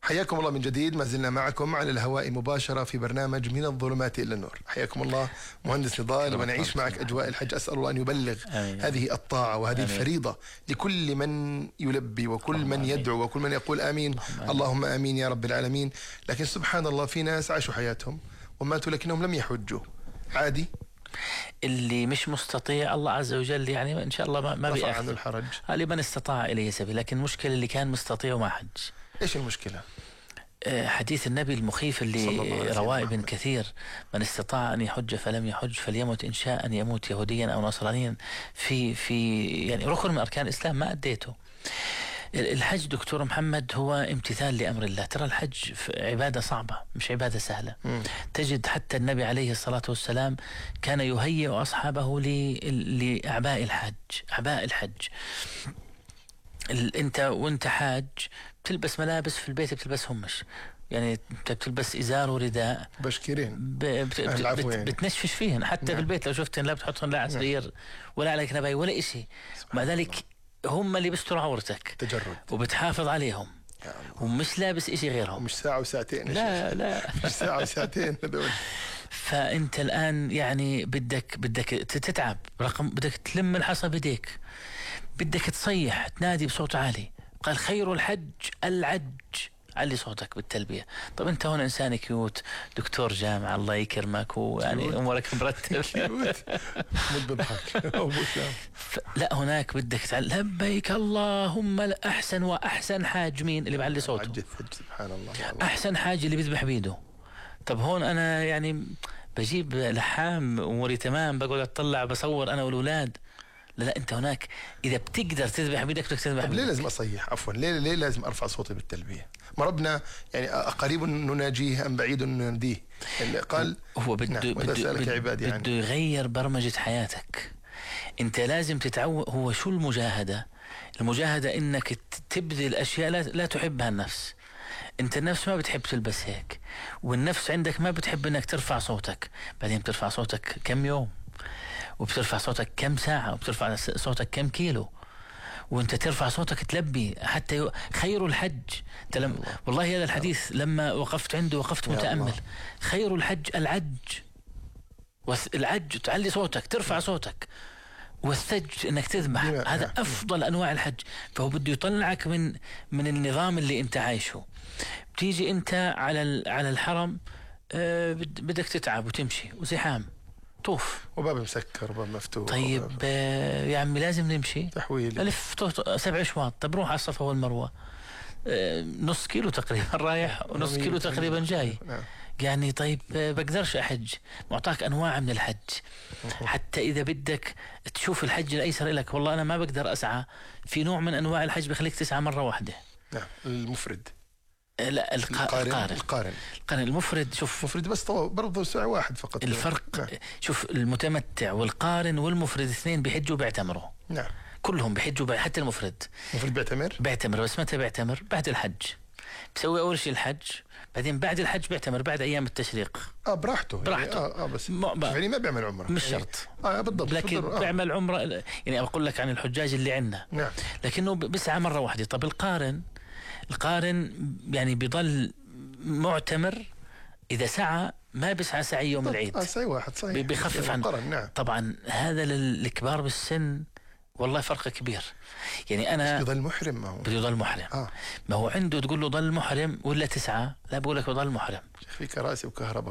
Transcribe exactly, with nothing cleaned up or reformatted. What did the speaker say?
حياكم الله من جديد، ما زلنا معكم على الهواء مباشرة في برنامج من الظلمات إلى النور. حياكم الله مهندس نضال، ونعيش معك أجواء الحج. أسأل الله أن يبلغ آمين. هذه الطاعة وهذه آمين. الفريضة لكل من يلبي وكل من آمين. يدعو وكل من يقول آمين. آمين. اللهم آمين يا رب العالمين. لكن سبحان الله في ناس عاشوا حياتهم وماتوا لكنهم لم يحجوا. عادي اللي مش مستطيع الله عز وجل يعني إن شاء الله ما, ما رفع عنه الحرج لمن استطاع إليه سبيل. لكن المشكلة اللي كان مستطيع وما حج. إيش المشكلة؟ حديث النبي المخيف اللي رواه ابن كثير: من استطاع أن يحج فلم يحج فليمت إن شاء أن يموت يهوديا أو نصرانيا في في يعني ركن من أركان الإسلام ما أديته. الحج دكتور محمد هو امتثال لأمر الله. ترى الحج عبادة صعبة مش عبادة سهلة. م. تجد حتى النبي عليه الصلاة والسلام كان يهيئ أصحابه لأعباء الحج. أعباء الحج انت وانت حاج بتلبس ملابس في البيت بتلبسهم مش يعني انت بتلبس ازار ورداء بشكيرين ب... بت... بت... بت... بتنشفش فيهن حتى نعم. في البيت لو شفتن لا بتحطهن لا عصير نعم. ولا عليك نباي ولا اشي. مع ذلك هم اللي بيستروا عورتك تجرد وبتحافظ عليهم ومش لابس اشي غيرهم. ومش ساعة وساعتين لا لا مش ساعة وساعتين هذول. فانت الان يعني بدك بدك تتعب رقم بدك تلم الحصى بديك بدك تصيح تنادي بصوت عالي. قال خير الحج العج. علي صوتك بالتلبية. طب انت هون انسان كيوت دكتور جامعة الله يكرمك ويعني امورك مرتب مد بضحك لا هناك بدك تعلم لبيك اللهم احسن واحسن حاج. مين اللي بعلي صوته؟ سبحان الله. احسن حاج اللي بيذبح بيده. طب هون انا يعني بجيب لحام اموري تمام بقعد اطلع بصور انا والولاد. لا لا انت هناك اذا بتقدر تذبح بيدك بدك تذبح بيدك. ليه لازم اصيح عفوا ليه ليه لازم ارفع صوتي بالتلبيه؟ ما ربنا يعني قريب نناجيه ام بعيد نناديه؟ اللي قال هو بده نعم بده بده, عبادي بده يعني. يغير برمجه حياتك. انت لازم تتعود. هو شو المجاهده؟ المجاهده انك تبذل اشياء لا, لا تحبها النفس. انت النفس ما بتحب تلبس هيك والنفس عندك ما بتحب انك ترفع صوتك. بعدين بترفع صوتك كم يوم وبترفع صوتك كم ساعة وبترفع صوتك كم كيلو وانت ترفع صوتك تلبي حتى يو... خير الحج تلم... والله هذا الحديث لما وقفت عنده وقفت متأمل. خير الحج العج. والعج تعلي صوتك ترفع صوتك والثج انك تذبح. هذا افضل انواع الحج. فهو بده يطلعك من من النظام اللي انت عايشه. بتيجي انت على ال... على الحرم أه بدك تتعب وتمشي وزحام طوف وباب مسكر وباب مفتوح. طيب آه يا عمي لازم نمشي تحويل ألف سبع شواط. طب روح على الصفا والمروة آه نص كيلو تقريبا رايح ونص كيلو تقريبا جاي. نعم. يعني طيب آه بقدرش أحج. معطاك أنواع من الحج حتى إذا بدك تشوف الحج الأيسر لك. والله أنا ما بقدر أسعى في نوع من أنواع الحج بخليك تسعى مرة واحدة. نعم المفرد. لا القارن القارن القارن, القارن. المفرد شوف مفرد بس برضه ساعة واحد فقط. الفرق نعم. شوف المتمتع والقارن والمفرد اثنين بيحجوا بيعتمروا. نعم كلهم بيحجوا بي... حتى المفرد المفرد بيعتمر بيعتمر بس متى بيعتمر؟ بعد الحج. بسوي أول شيء الحج بعدين بعد الحج بيعتمر بعد أيام التشريق. اه براحته براحته يعني اه, آه بس ما يعني ما بيعمل عمره مش يعني شرط اه بالضبط لكن آه. بيعمل عمره يعني أقول لك عن الحجاج اللي عندنا. نعم. لكنه بسعى مرة واحدة. طب القارن القارن يعني بيضل معتمر إذا سعى ما بيسعى سعي يوم العيد. آه سعي واحد صحيح بيخفف عنه. نعم. طبعا هذا للكبار بالسن والله فرق كبير. يعني أنا بده يضل محرم. ما هو بده يضل محرم. آه. ما هو عنده تقول له ضل محرم ولا تسعى؟ لا بقول لك ضل محرم. في كراسي وكهرباء